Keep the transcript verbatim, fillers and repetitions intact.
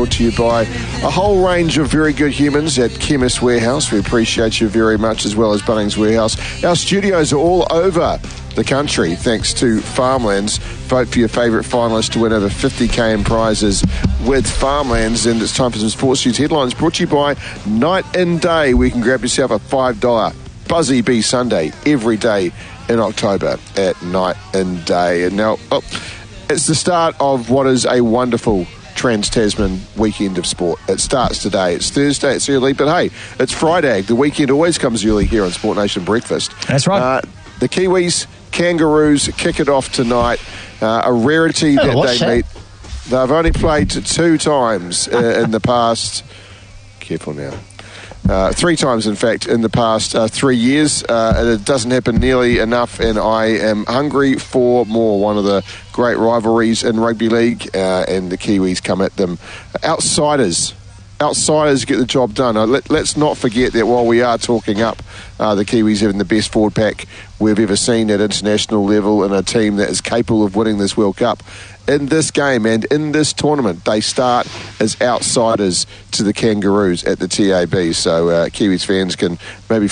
brought to you by a whole range of very good humans at Chemist Warehouse. We appreciate you very much, as well as Bunnings Warehouse. Our studios are all over the country thanks to Farmlands. Vote for your favourite finalist to win over fifty K in prizes with Farmlands. And it's time for some Sports News headlines brought to you by Night and Day, where you can grab yourself a five dollar Buzzy Bee Sunday every day in October at Night and Day. And now, oh, it's the start of what is a wonderful Trans-Tasman weekend of sport. It starts today. It's Thursday, it's early, but hey, it's Friday. The weekend always comes early here on Sport Nation Breakfast. That's right. Uh, the Kiwis, Kangaroos kick it off tonight. Uh, a rarity that they that. meet. They've only played two times uh, in the past. Careful now. Uh, three times, in fact, in the past uh, three years. Uh, and it doesn't happen nearly enough, and I am hungry for more. One of the great rivalries in rugby league, uh, and the Kiwis come at them. Outsiders. Outsiders get the job done. Uh, let, let's not forget that while we are talking up uh, the Kiwis having the best forward pack we've ever seen at international level, and a team that is capable of winning this World Cup, in this game and in this tournament, they start as outsiders to the Kangaroos at the T A B. So uh, Kiwis fans can maybe